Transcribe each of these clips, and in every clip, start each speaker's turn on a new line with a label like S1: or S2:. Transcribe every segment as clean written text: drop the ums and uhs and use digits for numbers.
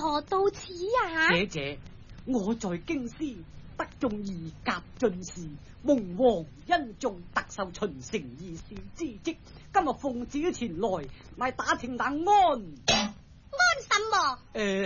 S1: 何到此啊？
S2: 姐姐，我在京師得中二甲進士，蒙皇恩重，特受巡城二少之職。今日奉旨前來，乃打聽那
S1: 安什麼？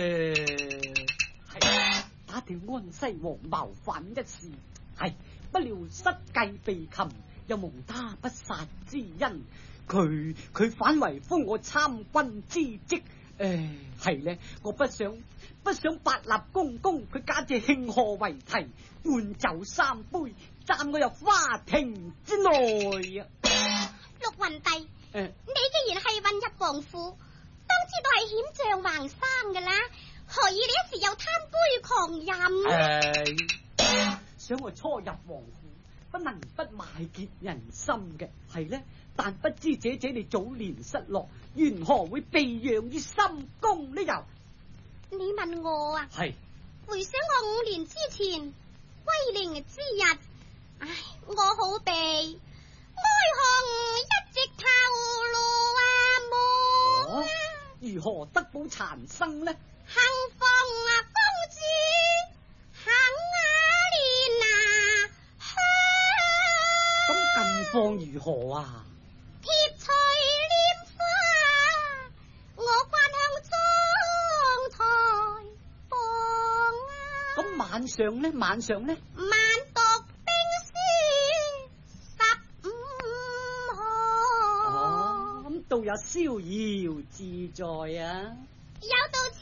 S2: 係打聽安西王謀反一事。係不料失計被擒，又蒙他不殺之恩，佢反為封我參軍之職。係呢，我不想百立公公，佢假借慶賀為題，灌酒三杯，暫我入花亭之內啊！
S1: 陸雲帝，你既然係混入王府，當知道係險象橫生噶啦，何以你一時又貪杯狂飲？
S2: 想我初入王府，不能不買結人心嘅，係呢。但不知姐姐你早年失落，緣何會被養於深宮呢？又
S1: 你問我啊？
S2: 係
S1: 回想我5年之前歸寧之日，唉，我好被哀鴻一直頭顱夢啊！
S2: 如何得寶殘生呢？
S1: 幸逢公主肯憐
S2: 咁近況如何啊？
S1: 貼翠蓮花，我關向妝台放啊！
S2: 咁晚上呢？
S1: 晚讀兵書15行。
S2: 咁倒也逍遙自在啊！
S1: 有到